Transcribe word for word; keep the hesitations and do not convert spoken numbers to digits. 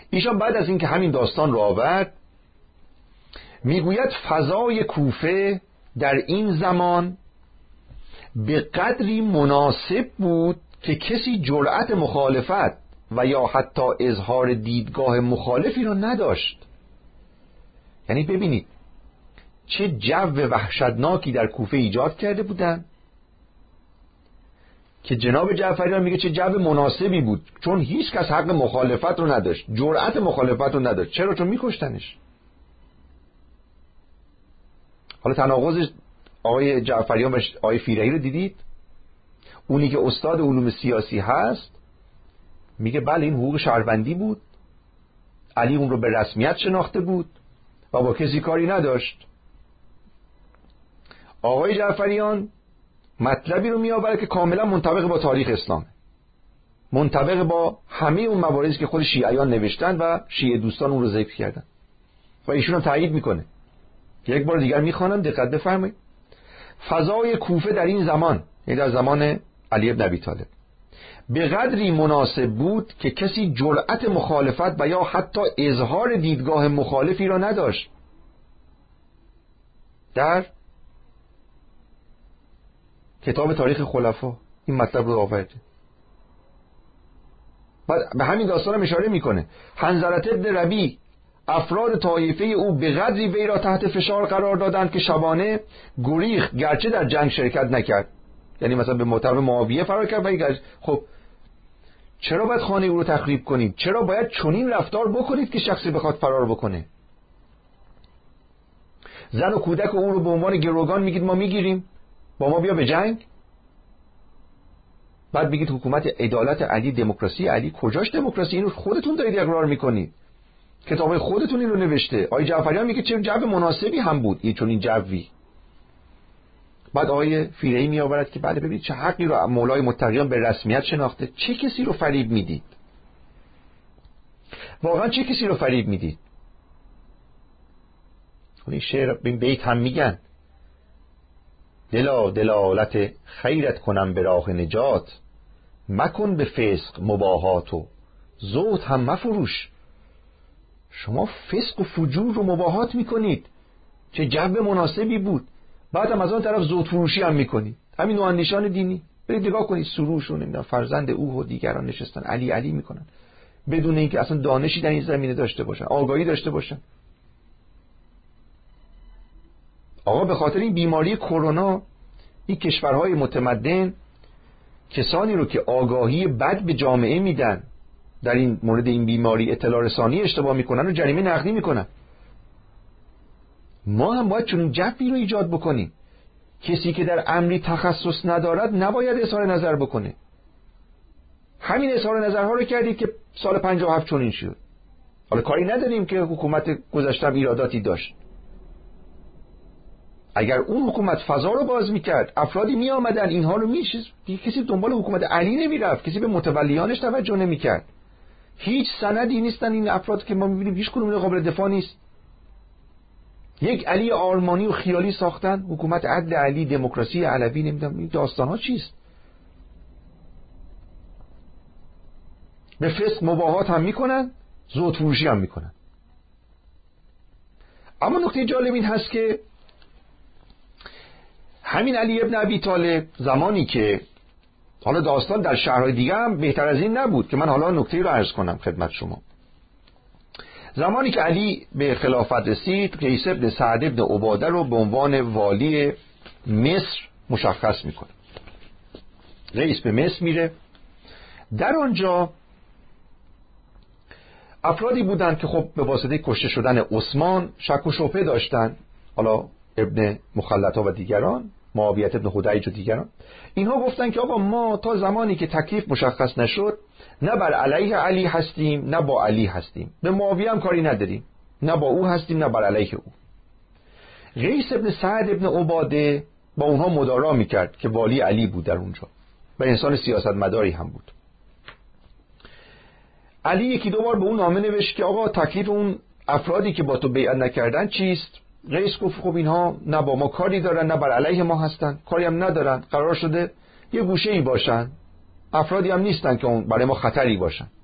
ایشان بعد از اینکه همین داستان رو آورد میگوید فضای کوفه در این زمان به قدری مناسب بود که کسی جرأت مخالفت و یا حتی اظهار دیدگاه مخالفی رو نداشت. یعنی ببینید چه جو وحشتناکی در کوفه ایجاد کرده بودن که جناب جعفریان میگه چه جو مناسبی بود، چون هیچ کس حق مخالفت رو نداشت، جرأت مخالفت رو نداشت. چرا؟ چون میکشتنش. حالا تناقض آقای جعفریان و آقای فیرهی رو دیدید؟ اونی که استاد علوم سیاسی هست میگه بله این حقوق شهروندی بود، علی اون رو به رسمیت شناخته بود و با کسی کاری نداشت. آقای جعفریان مطلبی رو میآوره که کاملا منطبق با تاریخ اسلام، منطبق با همه اون مواردی که خود شیعیان نوشتن و شیعه دوستان اون رو ذکر کردن و ایشون هم تایید میکنه. یک بار دیگر میخوانم، دقت بفرمایید. فضای کوفه در این زمان، یعنی در زمان علی بن ابی طالب، به قدری مناسب بود که کسی جرأت مخالفت و یا حتی اظهار دیدگاه مخالفی را نداشت. در کتاب تاریخ خلفا این مطلب رو آورده. بعد به همین داستان هم اشاره میکنه. حنظلة بن ربیع افراد طایفه او به قدری وی را تحت فشار قرار دادند که شبانه گریخت، گرچه در جنگ شرکت نکرد. یعنی مثلا به محترم معاویه فرار کرد و گرچه. خب چرا باید خانه او رو تخریب کنید؟ چرا باید چنین رفتار بکنید که شخصی بخواد فرار بکنه؟ زن و کودک او رو به عنوان گروگان میگید ما میگیریم، با ما بیا به جنگ. بعد میگید حکومت عدالت علی، دموکراسی علی. کجاش دموکراسی؟ اینو خودتون دارید اقرار میکنید، کتاب خودتون این رو نوشته. آقای جعفریان میگه چه جو مناسبی هم بود این چون این جوی. بعد آقای فیرهی میآورد که بله ببینید چه حقی رو مولای متقیان به رسمیت شناخته. چه کسی رو فریب میدید؟ واقعا چه کسی رو فریب میدید؟ این شعر این بیت هم میگن دلا دلالت خیرت کنم به راه نجات، مکن به فسق مباهات و زهد هم مفروش. شما فسق و فجور رو مباهات میکنید، چه جو مناسبی بود. بعد هم از آن طرف زهد فروشی هم میکنید. همین نواندیشان دینی برید نگاه کنید، سروش و نمیدونم فرزند او و دیگران نشستن علی علی میکنن بدون اینکه اصلا دانشی در این زمینه داشته باشن، آگاهی داشته باشن. آقا به خاطر این بیماری کرونا این کشورهای متمدن کسانی رو که آگاهی بد به جامعه میدن در این مورد این بیماری اطلاع رسانی اشتباه میکنن و جریمه نقدی میکنن. ما هم باید چون جوی رو ایجاد بکنیم. کسی که در امری تخصص ندارد نباید اظهار نظر بکنه. همین اظهار نظرها رو کردید که سال پنجاه و هفت چنین شد. حالا کاری نداریم که حکومت گذشته ایراداتی داشت. اگر اون حکومت فضا رو باز میکرد، افرادی می آمدن اینها رو میشید، دیگه کسی دنبال حکومت علی نمیرفت، کسی به متولیانش توجه نمیکرد. هیچ سندی نیستن این افراد که ما میبینیم هیچ کدوم قابل دفاع نیست. یک علی آرمانی و خیالی ساختن، حکومت عدل علی، دموکراسی علوی، نمیدونم این داستان ها چیست. به فسق مباهات هم میکنن، زهد فروشی هم میکنن. اما نکته جالب این هست که همین علی ابن ابی طالب زمانی که حالا داستان در شهرهای دیگه هم بهتر از این نبود که من حالا نکته رو عرض کنم خدمت شما. زمانی که علی به خلافت رسید، قیس ابن سعد ابن عباده رو به عنوان والی مصر مشخص میکنه. رئیس به مصر میره. در آنجا افرادی بودن که خب به واسطه کشته شدن عثمان شک و شبهه داشتن، حالا ابن مخلطه و دیگران، معاویه ابن حدیج و دیگران. اینها گفتن که آقا ما تا زمانی که تکلیف مشخص نشد نه بر علیه علی هستیم نه با علی هستیم، به معاویه هم کاری نداریم، نه با او هستیم نه بر علیه او. قیس ابن سعد ابن عباده با اونها مدارا میکرد که والی علی بود در اونجا و انسان سیاستمداری هم بود. علی یکی دو بار به اون نامه نوشت که آقا تکلیف اون افرادی که با تو بیعت نکردن چیست؟ قیس گفت خب اینها نه با ما کاری دارن نه بر علیه ما هستن، کاری هم ندارن، قرار شده یه گوشه ای باشن، افرادی هم نیستن که اون برای ما خطری باشن.